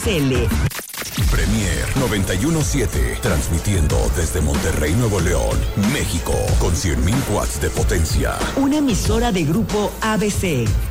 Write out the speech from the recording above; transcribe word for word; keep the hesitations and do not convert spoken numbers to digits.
L. Premier noventa y uno punto siete, transmitiendo desde Monterrey, Nuevo León, México, con cien mil watts de potencia. Una emisora de Grupo A B C.